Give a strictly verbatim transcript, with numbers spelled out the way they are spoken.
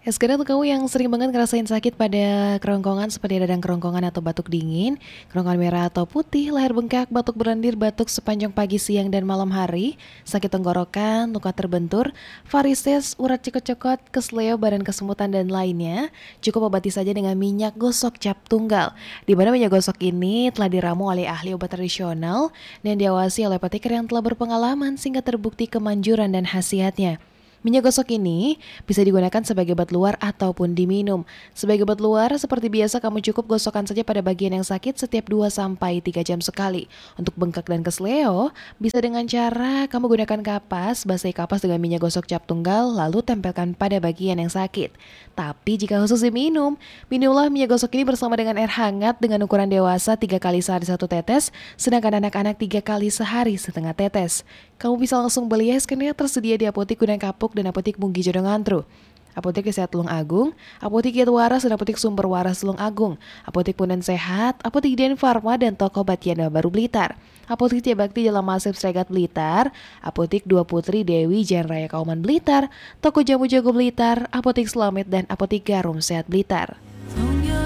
Ya sekarang untuk kamu yang sering banget ngerasain sakit pada kerongkongan seperti radang kerongkongan atau batuk dingin, kerongkongan merah atau putih, leher bengkak, batuk berlendir, batuk sepanjang pagi, siang, dan malam hari, sakit tenggorokan, luka terbentur, varises, urat cekot-cekot, kesleo, badan kesemutan, dan lainnya, cukup obati saja dengan minyak gosok cap tunggal. Di mana minyak gosok ini telah diramu oleh ahli obat tradisional dan diawasi oleh apoteker yang telah berpengalaman sehingga terbukti kemanjuran dan khasiatnya. Minyak gosok ini bisa digunakan sebagai obat luar ataupun diminum. Sebagai obat luar, seperti biasa kamu cukup gosokkan saja pada bagian yang sakit setiap dua sampai tiga jam sekali. Untuk bengkak dan kesleo, bisa dengan cara kamu gunakan kapas, basahi kapas dengan minyak gosok cap tunggal, lalu tempelkan pada bagian yang sakit. Tapi jika khusus diminum, minumlah minyak gosok ini bersama dengan air hangat dengan ukuran dewasa tiga kali sehari satu tetes, sedangkan anak-anak tiga kali sehari setengah tetes. Kamu bisa langsung beli ya, skennya tersedia di apotik Gudang Kapuk dan apotik Munggi Jodo Ngantru. Apotik Sehat Tulung Agung, Apotik Kiat Waras dan Apotik Sumber Waras Tulung Agung, Apotik Punden Sehat, Apotik Dian Farma dan Toko Batiana Baru Blitar, Apotik Tia Bakti Jalan Masif Sregat Blitar, Apotik Dua Putri Dewi Jalan Raya Kauman Blitar, Toko Jamu Jago Blitar, Apotik Slamet dan Apotik Garum Sehat Blitar.